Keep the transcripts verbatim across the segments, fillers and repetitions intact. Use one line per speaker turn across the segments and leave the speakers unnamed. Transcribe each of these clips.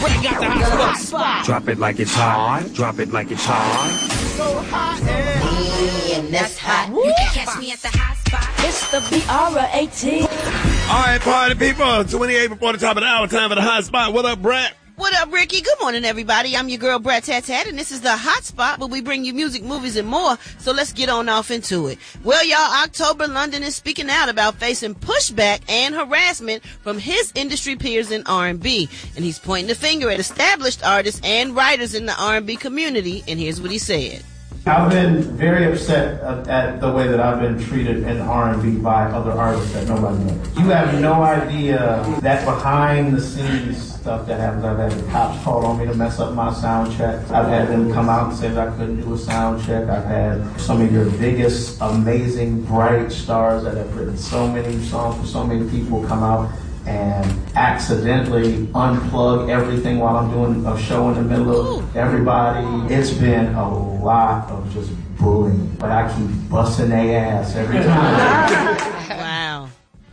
Ricky got the hot spot.
Drop it like it's hot. Drop it like it's hot.
So hot and that's hot. You can catch me at the hot spot.
It's the B R eighteen.
All right, party people. twenty-eight before the top of the hour. Time for the hot spot. What up, Brett?
What up, Ricky? Good morning, everybody. I'm your girl, Brett Tat Tat, and this is the Hot Spot, where we bring you music, movies, and more. So let's get on off into it. Well, y'all, October London is speaking out about facing pushback and harassment from his industry peers in R and B. And he's pointing the finger at established artists and writers in the R and B community. And here's what he said.
I've been very upset at the way that I've been treated in R and B by other artists that nobody knows. You have no idea that behind the scenes stuff that happens. I've had the cops call on me to mess up my sound check. I've had them come out and say that I couldn't do a sound check. I've had some of your biggest, amazing, bright stars that have written so many songs for so many people come out and accidentally unplug everything while I'm doing a show in the middle of everybody. It's been a lot of just bullying, but I keep busting their ass every time.
Wow.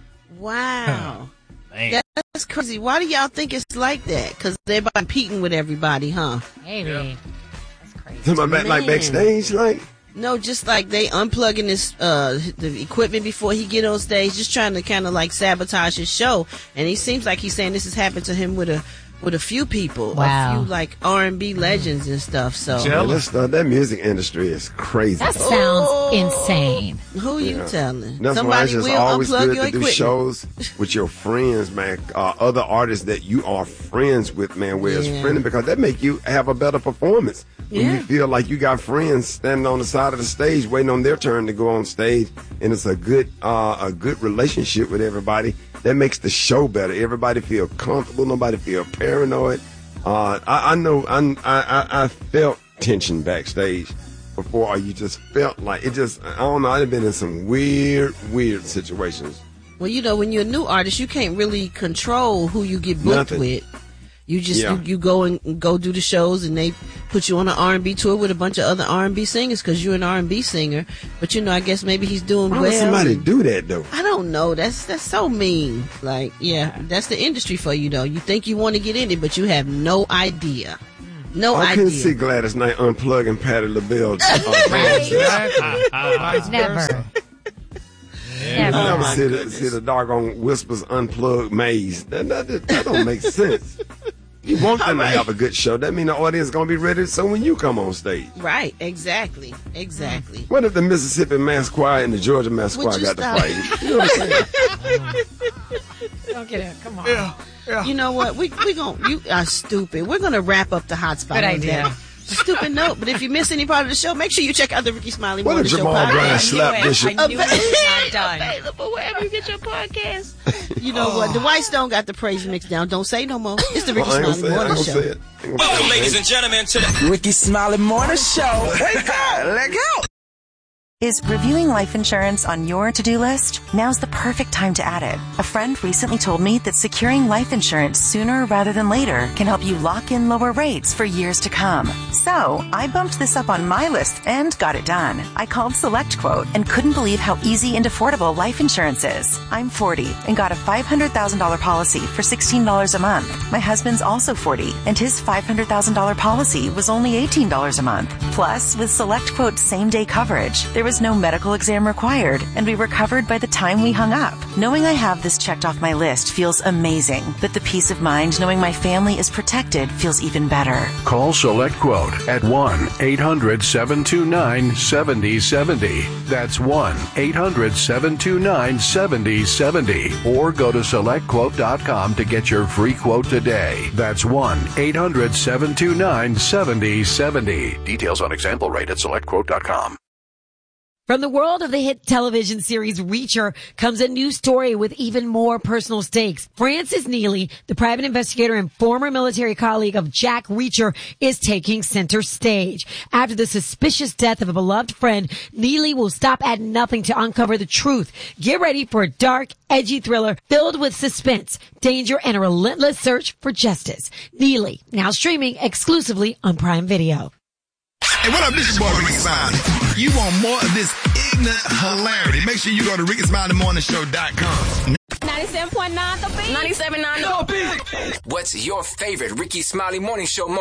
Wow. That's crazy. Why do y'all think it's like that? Because they're competing with everybody, huh?
Maybe.
Yeah.
That's crazy.
Something back, like backstage, like?
No, just like they unplugging his uh the equipment before he get on stage, just trying to kind of like sabotage his show. And he seems like he's saying this has happened to him with a with a few people,
wow.
a few like R and B legends and stuff. So
yeah, that's, uh, that music industry is crazy.
That sounds oh, insane.
Who you yeah. telling?
That's
Somebody
why it's just
will
always
unplug
good
your
to do
equipment.
shows with your friends, man. Uh, other artists that you are friends with, man. Where it's
Yeah.
friendly, because that make you have a better performance. When
Yeah.
you feel like you got friends standing on the side of the stage waiting on their turn to go on stage, and it's a good uh, a good relationship with everybody, that makes the show better. Everybody feel comfortable. Nobody feel paranoid. Uh, I, I know I, I I felt tension backstage before, or you just felt like it. Just I don't know. I've been in some weird weird situations.
Well, you know, when you're a new artist, you can't really control who you get booked
Nothing.
with. You just
Yeah.
you, you go and go do the shows, and they put you on an R and B tour with a bunch of other R and B singers because you're an R and B singer. But you know, I guess maybe he's doing
Why
well.
would somebody do that though?
I don't know. That's that's so mean. Like, yeah, that's the industry for you, though. You think you want to get in it, but you have no idea. No
I
idea.
couldn't see Gladys Knight unplugging Patti LaBelle.
Right. Never.
Yeah,
Never.
I never
Oh,
see the, see the doggone Whispers unplugged Maze. That, that, that don't make sense. You want them to have a good show. That means the audience is going to be ready so when you come on stage.
Right, exactly, exactly.
What if the Mississippi Mass Choir and the Georgia Mass
Would
Choir
you
got
stop?
to fight? You know what I'm saying?
Don't get it. Come on.
Yeah, yeah.
You know what? We we gon' you are stupid. We're gonna wrap up the hot spot.
Good
on
idea.
that stupid note. But if you miss any part of the show, make sure you check out the Ricky Smiley
What
Morning
if
Show
Jamal
podcast.
Brown slapped Bishop?
I knew it was not done.
Available wherever you get your podcast. You know what? The White Stone got the praise mix down. Don't say no more. It's the Ricky
Oh, I ain't
Smiley
gonna
Morning
say
Show.
it. I ain't gonna say it. I ain't gonna
Welcome,
say it.
ladies and gentlemen, to the Ricky Smiley Morning Show. Wake up, let go.
Is reviewing life insurance on your to-do list? Now's the perfect time to add it. A friend recently told me that securing life insurance sooner rather than later can help you lock in lower rates for years to come. So, I bumped this up on my list and got it done. I called SelectQuote and couldn't believe how easy and affordable life insurance is. I'm forty and got a five hundred thousand dollars policy for sixteen dollars a month. My husband's also forty and his five hundred thousand dollars policy was only eighteen dollars a month. Plus, with SelectQuote's same-day coverage, there was no medical exam required, and we were covered by the time we hung up. Knowing I have this checked off my list feels amazing, but the peace of mind knowing my family is protected feels even better.
Call SelectQuote at one eight hundred seven two nine seven zero seven zero. That's one eight hundred seven two nine seven zero seven zero. Or go to select quote dot com to get your free quote today. That's one eight hundred seven two nine seven zero seven zero. Details on example rate at select quote dot com.
From the world of the hit television series Reacher comes a new story with even more personal stakes. Francis Neely, the private investigator and former military colleague of Jack Reacher, is taking center stage. After the suspicious death of a beloved friend, Neely will stop at nothing to uncover the truth. Get ready for a dark, edgy thriller filled with suspense, danger, and a relentless search for justice. Neely, now streaming exclusively on Prime Video.
Hey, what up? This your boy Ricky Smiley. You want more of this ignorant hilarity? Make sure you go to ricky smiley morning show dot com.
ninety-seven point nine The Beat.
ninety-seven point nine The
What's your favorite Ricky Smiley Morning Show moment?